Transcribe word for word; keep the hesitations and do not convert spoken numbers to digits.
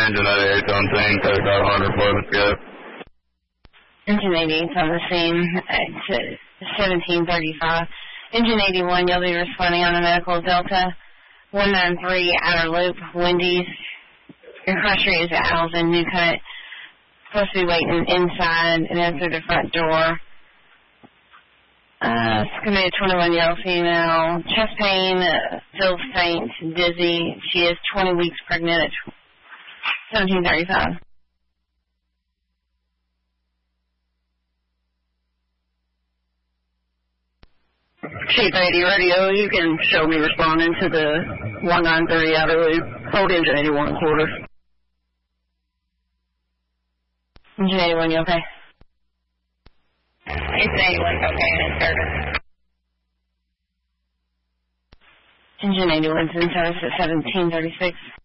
engine eighty-eight on scene, thirty-five hundred for the skip. Engine eighty-eight on the scene at seventeen thirty-five. Engine eighty-one, you'll be responding on the medical Delta one nine three outer loop, Wendy's. Your cross rate is at Alvin, New Cut. Supposed to be waiting inside and enter the front door. Uh, it's going to be a twenty-one-year-old female. Chest pain, uh, feels faint, dizzy. She is twenty weeks pregnant at seventeen thirty-five. Chief eighty radio, you can show me responding to the one nine three outer loop. Hold engine eighty-one quarter. Engine eighty-one, you okay? Engine eighty-one, okay, and in service. Engine eighty-one's in service at seventeen thirty-six.